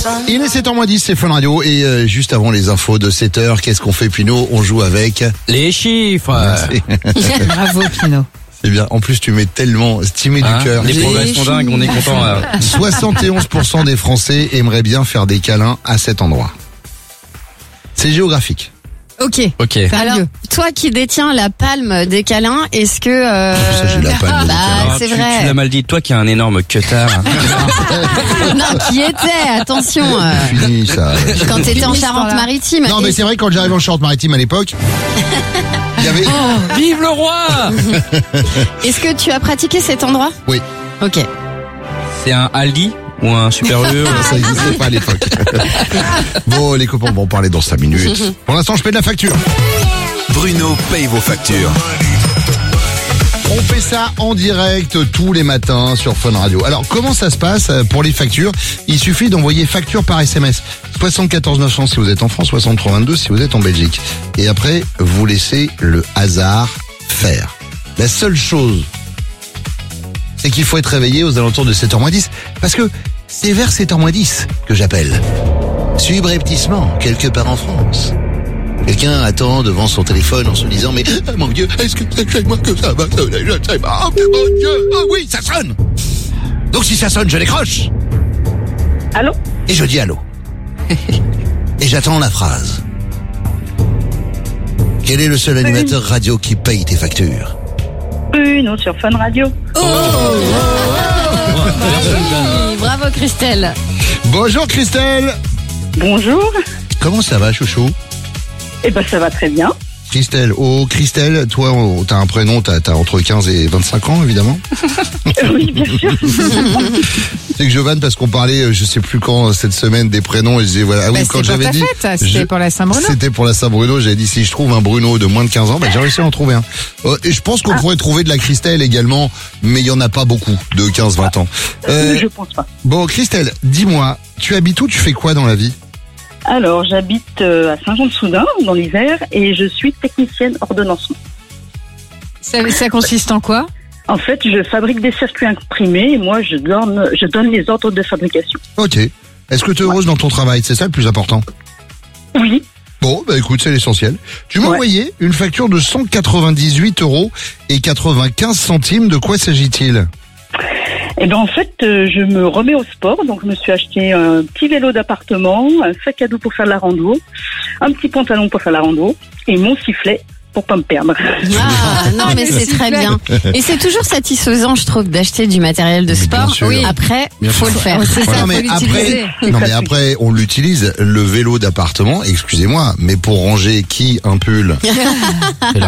Il est 7h moins 10, c'est Fun Radio et juste avant les infos de 7h, qu'est-ce qu'on fait Pino? On joue avec les chiffres. Bravo Pino. C'est bien, en plus tu mets tellement stimé du cœur. Les progrès sont dingues, on est content. 71% des Français aimeraient bien faire des câlins à cet endroit. C'est géographique. Ok. Alors, toi qui détiens la palme des câlins, est-ce que... Ça, j'ai la palme des câlins. c'est tu vrai. l'as mal dit, toi qui as un énorme cutter. Non, qui était, attention, Fini ça. quand t'étais en Charente-Maritime. Non mais c'est vrai, quand j'arrivais en Charente-Maritime à l'époque, il y avait... Vive le roi! Est-ce que tu as pratiqué cet endroit? Oui. Ok. C'est un Aldi ou un Super U? Ça n'existait pas à l'époque. Bon, les copains, on va en parler dans 5 minutes. Pour l'instant, je paie de la facture. Bruno paye vos factures. On fait ça en direct tous les matins sur Fun Radio. Alors, comment ça se passe pour les factures? Il suffit d'envoyer facture par SMS. 74 900 si vous êtes en France, 63 22 si vous êtes en Belgique. Et après, vous laissez le hasard faire. La seule chose, c'est qu'il faut être réveillé aux alentours de 7h moins 10. Parce que c'est vers 7h moins 10 que j'appelle. Subrepticement, quelque part en France. Quelqu'un attend devant son téléphone en se disant « Mais mon Dieu, est-ce que c'est chez moi que ça va sonner? Je ne sais pas. Oh mon Dieu, oh oui, ça sonne !» Donc si ça sonne, je décroche. Allô? Et je dis « Allô ?» Et j'attends la phrase. Quel est le seul animateur radio qui paye tes factures? Bruno sur Fun Radio. Oui, bravo Christelle. Bonjour Christelle. Bonjour. Comment ça va, chouchou? Eh ben ça va très bien. Christelle, Christelle, toi, t'as un prénom, t'as entre 15 et 25 ans, évidemment. Oui, bien sûr. C'est que je vanne parce qu'on parlait, je sais plus quand, cette semaine, des prénoms, et je disais, voilà, Bah, oui, quand c'était j'avais pour ta dit... fête, c'était pour la Saint-Bruno. C'était pour la Saint-Bruno, j'avais dit, si je trouve un Bruno de moins de 15 ans, bah, j'ai réussi à en trouver un. Et je pense qu'on pourrait trouver de la Christelle également, mais il y en a pas beaucoup, de 15-20 ans. Je pense pas. Bon, Christelle, dis-moi, tu habites où, tu fais quoi dans la vie? Alors, j'habite à Saint-Jean-de-Soudain, dans l'Isère, et je suis technicienne ordonnancement. Ça consiste en quoi? En fait, je fabrique des circuits imprimés et moi, je donne les ordres de fabrication. Ok. Est-ce que tu es heureuse dans ton travail? C'est ça le plus important? Oui. Bon, bah écoute, c'est l'essentiel. Tu m'as envoyé une facture de 198,95 €. De quoi s'agit-il? Eh ben en fait, je me remets au sport, donc je me suis acheté un petit vélo d'appartement, un sac à dos pour faire de la rando, un petit pantalon pour faire la rando et mon sifflet pour pas me perdre. Ah, non, mais c'est très bien. Et c'est toujours satisfaisant, je trouve, d'acheter du matériel de sport. sûr. Oui. Après, faut le faire. C'est ça, Non, faut mais l'utiliser. après, on l'utilise, le vélo d'appartement, excusez-moi, mais pour ranger qui un pull?